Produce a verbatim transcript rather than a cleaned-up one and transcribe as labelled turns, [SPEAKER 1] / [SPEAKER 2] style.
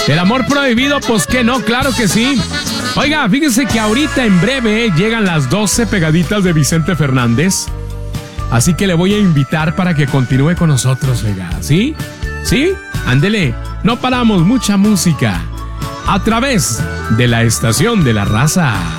[SPEAKER 1] El amor prohibido, pues que no, claro que sí. Oiga, fíjense que ahorita en breve llegan las doce pegaditas de Vicente Fernández. Así que le voy a invitar para que continúe con nosotros, oiga. ¿Sí? ¿Sí? Ándele. No paramos, mucha música. A través de la Estación de la Raza.